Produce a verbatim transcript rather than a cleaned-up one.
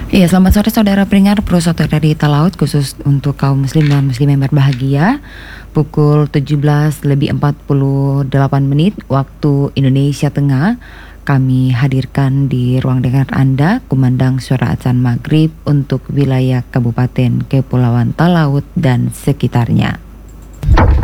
Iya, selamat sore saudara pendengar Pro Soto dari Talaut, khusus untuk kaum muslim dan muslim yang berbahagia. Pukul tujuh belas lebih empat puluh delapan menit waktu Indonesia Tengah, kami hadirkan di ruang dengar Anda kumandang suara azan maghrib untuk wilayah Kabupaten Kepulauan Talaut dan sekitarnya.